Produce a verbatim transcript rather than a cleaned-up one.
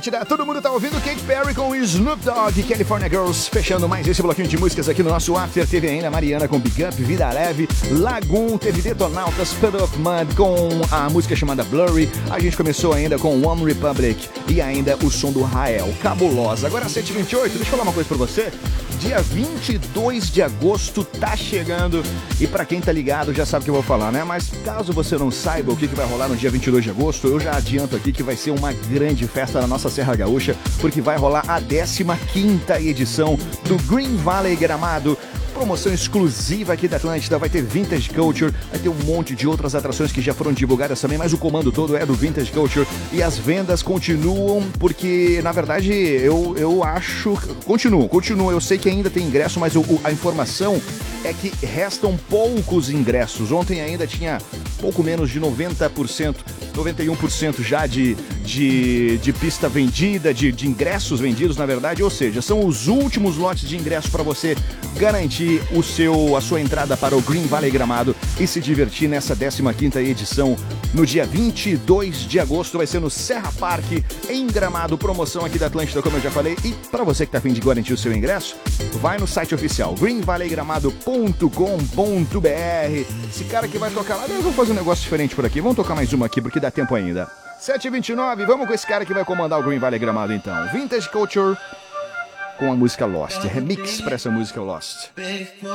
Todo mundo tá ouvindo Katy Perry com Snoop Dogg e California Girls, fechando mais esse bloquinho de músicas aqui no nosso After. Teve ainda Mariana com Big Up, Vida Leve, Lagoon, teve Detonautas, Puddle of Mud com a música chamada Blurry. A gente começou ainda com One Republic e ainda o som do Rael, Cabulosa. Agora sete e vinte e oito, deixa eu falar uma coisa pra você. Dia vinte e dois de agosto tá chegando e pra quem tá ligado já sabe o que eu vou falar, né? Mas caso você não saiba o que, que vai rolar no dia vinte e dois de agosto, eu já adianto aqui que vai ser uma grande festa na nossa Serra Gaúcha, porque vai rolar a décima quinta edição do Green Valley Gramado. Promoção exclusiva aqui da Atlântida, vai ter Vintage Culture, vai ter um monte de outras atrações que já foram divulgadas também, mas o comando todo é do Vintage Culture e as vendas continuam, porque na verdade eu, eu acho, continuam, continuam, eu sei que ainda tem ingresso, mas o, a informação é que restam poucos ingressos. Ontem ainda tinha pouco menos de noventa por cento, noventa e um por cento já de, de, de pista vendida, de, de ingressos vendidos, na verdade, ou seja, são os últimos lotes de ingressos para você garantir o seu, a sua entrada para o Green Valley Gramado e se divertir nessa décima quinta edição no dia vinte e dois de agosto. Vai ser no Serra Parque, em Gramado, promoção aqui da Atlântida, como eu já falei. E para você que tá a fim de garantir o seu ingresso, vai no site oficial green valley gramado ponto com ponto b r. Esse cara que vai tocar lá, eu vou fazer um negócio diferente por aqui. Vamos tocar mais uma aqui porque dá tempo ainda. sete e vinte e nove, vamos com esse cara que vai comandar o Green Valley Gramado então. Vintage Culture com a música Lost, remix para essa música Lost.